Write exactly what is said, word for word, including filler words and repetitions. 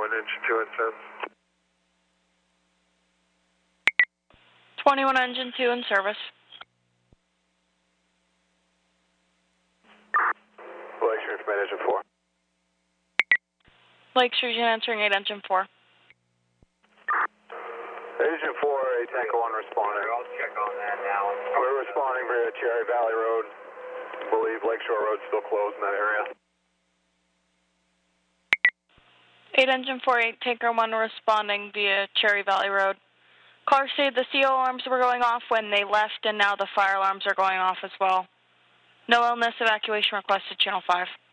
twenty-one engine two in service. twenty-one engine two in service. Lakeshore from engine four. Lakeshore answering eight engine four. Engine four, eight Tango one responding. I'll check on that now. We're responding via Cherry Valley Road. I believe Lakeshore Road's still closed in that area. eight engine four, eight Tanker one responding via Cherry Valley Road. Car say the C O alarms were going off when they left, and now the fire alarms are going off as well. No illness, evacuation requested, channel five.